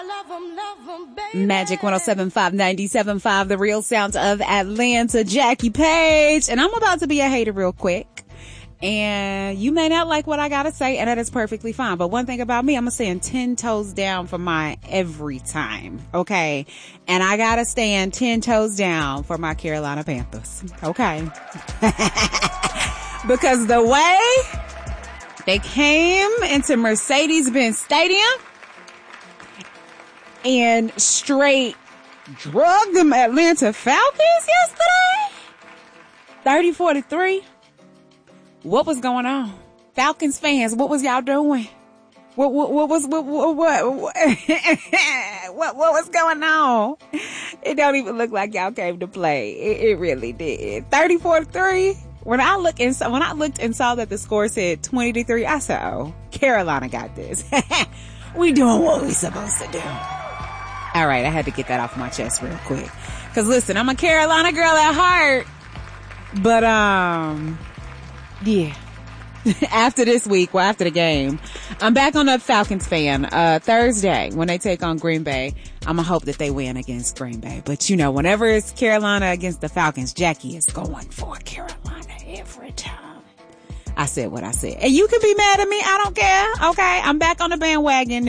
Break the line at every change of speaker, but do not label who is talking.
Magic 107.5, 97.5, the real sound of Atlanta, Jackie Page. And I'm about to be a hater real quick. And you may not like what I gotta say, and that is perfectly fine. But one thing about me, I'm gonna stand 10 toes down for mine every time. Okay. And I gotta stand 10 toes down for my Carolina Panthers. Okay. Because the way they came into Mercedes-Benz Stadium and straight drugged them Atlanta Falcons yesterday, 30-43. What was going on? Falcons fans, what was y'all doing? What was going on? It don't even look like y'all came to play. It really did. 34-3. When I looked and saw that the score said 20-3, I said, "Oh, Carolina got this. We doing what we supposed to do." All right, I had to get that off my chest real quick. Cause listen, I'm a Carolina girl at heart, but yeah. After this week, well, after the game, I'm back on the Falcons fan. Thursday, when they take on Green Bay, I'm gonna hope that they win against Green Bay. But you know, whenever it's Carolina against the Falcons, Jackie is going for Carolina every time. I said what I said. And you can be mad at me. I don't care. Okay. I'm back on the bandwagon.